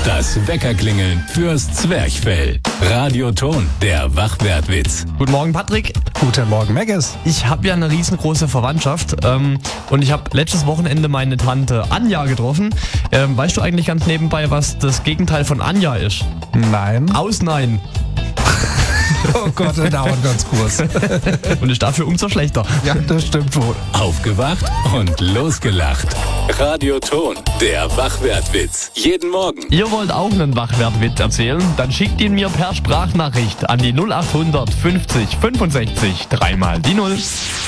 Das Weckerklingeln fürs Zwerchfell. Radioton, der Wachwertwitz. Guten Morgen, Patrick. Guten Morgen, Meggis. Ich habe ja eine riesengroße Verwandtschaft und ich habe letztes Wochenende meine Tante Anja getroffen. Weißt du eigentlich ganz nebenbei, was das Gegenteil von Anja ist? Nein. Ausnein. Oh Gott, der dauert ganz kurz. Und ist dafür umso schlechter. Ja, das stimmt wohl. Aufgewacht und losgelacht. Radioton, der Wachwertwitz. Jeden Morgen. Ihr wollt auch einen Wachwertwitz erzählen? Dann schickt ihn mir per Sprachnachricht an die 0800 50 65 3 mal die 0.